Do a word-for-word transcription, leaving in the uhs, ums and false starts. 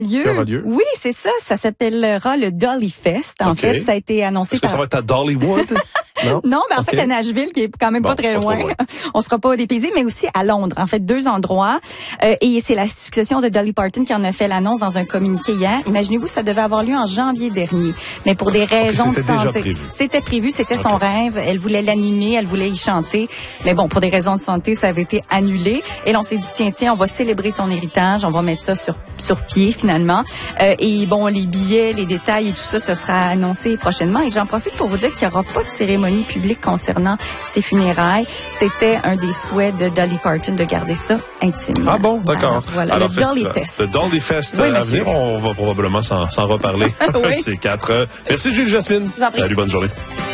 lieu. Qui aura lieu? Oui, c'est ça. Ça s'appellera le Dolly Fest. En okay. fait, ça a été annoncé Est-ce que par... ça va être à Dollywood? Non, non, mais en okay. fait, à Nashville, qui est quand même bon, pas très loin. loin. On sera pas dépaysé, mais aussi à Londres. En fait, deux endroits. Euh, et c'est la succession de Dolly Parton qui en a fait l'annonce dans un communiqué hier. Imaginez-vous, ça devait avoir lieu en janvier dernier. Mais pour des raisons okay, de santé. Déjà prévu. C'était prévu, c'était okay. son rêve. Elle voulait l'animer, elle voulait y chanter. Mais bon, pour des raisons de santé, ça avait été annulé. Et là, on s'est dit, tiens, tiens, on va célébrer son héritage. On va mettre ça sur, sur pied, finalement. Euh, et bon, les billets, les détails et tout ça, ce sera annoncé prochainement. Et j'en profite pour vous dire qu'il n'y aura pas de cérémonie publique concernant ses funérailles. C'était un des souhaits de Dolly Parton de garder ça intime. Ah bon, d'accord. Voilà, Alors, le festival, Dolly Fest. Le Dolly Fest oui, à venir, on va probablement s'en, s'en reparler. Oui. C'est quatre. Merci Julie Jasmine. Salut, bonne journée.